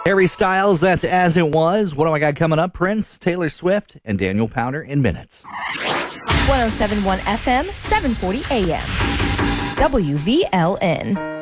Harry Styles, that's As It Was. What do I got coming up? Prince, Taylor Swift, and Daniel Powder in minutes. 107.1 FM, 740 AM. WVLN.